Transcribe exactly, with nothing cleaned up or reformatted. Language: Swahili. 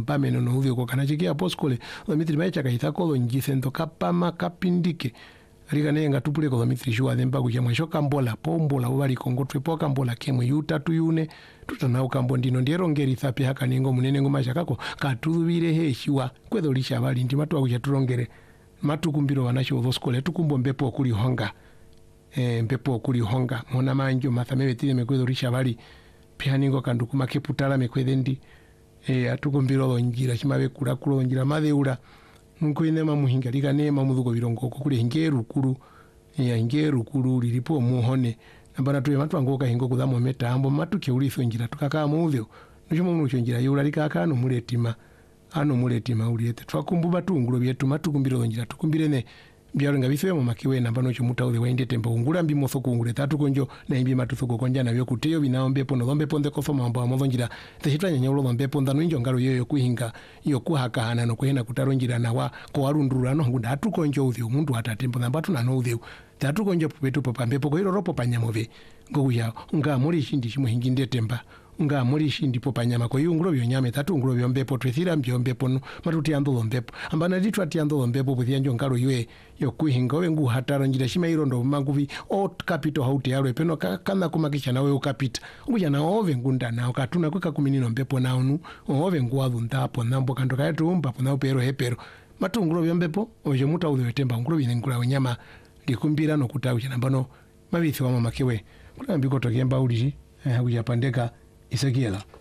kampame no uvyo ko kana chikia poskole Domitri maicha kaitako lo njisento kapama kapindike rika nenga tupule ko Domitri shwa themba kuja mwisho kambola pombola ubali kongotwe po kambola kemwe yutatu yune tutana ukambo ndino ndiero ngeri thapi haka ningo munene ngo masha kako katubire heshiwa kwedo lisha bali ndi matu akuja turongere matu kumbiro wanasho voskole tukumbo mbepo okuli honga e, mbepo okuli honga mona manjo mathamewe tile mekwedo lisha bali pia ningo kandukuma keputala mekwede ndi e, atukumbiro lonjira chimabe kula kulonjira matheura nunko inema muhinga lika nema mudhuko birongo kule hingeru kulu ya hingeru kulu lilipo muhone nambana tuwe matu angoka hingo kudhamo meta ambo matu keulifo njira tukaka muvyo nushimo munu chonjira yula lika akano muletima ano muletima uliete twakumbu batu ungulo bietu matu kumbiro njira tukumbire ne byalo nga bifemo makiwe nambano chomuta ule wainde tembo ungula mbi mofo kungule tatu konjo na imbi matu thoko konja na byo kuteyo binaombe pono lombe ponde kofo mambo amavo njira tehitwa nyanya ulo lombe ponda nwinjo ngalo yoyo kuhinga yokuhaka hana no kuhena kutaronjira na wa ko warundura no ngunda atu konjo uvyo umuntu atatembo nambatu na no uvyo tatu konjo pupetu popa mbepo ko hiro ropo panyamove ngokuya nga muri shindi chimuhingi ndetemba nga muri shindi popa nyama ko yungulo byo nyame tatu ngulo byo mbepo twethira mbyo mbepo no matuti ando mbepo ambana ditwa ti ando mbepo buthia njo ngalo ywe yokuhinga we ngu hataro njira shima irondo manguvi o capital haute yalo peno kana kumakisha nawe ukapita uja na ove ngunda na ukatuna kweka kuminino mbepo naunu ove ngwavu ndapo nambo kando kaitu umba pona upero hepero matungulo byo mbepo oje muta udwe temba ngulo bine ngula wanyama likumbira no kutauja nambano mabithi wa mama kiwe kuna mbiko tokemba uliji eh, kujapandeka Isagiela.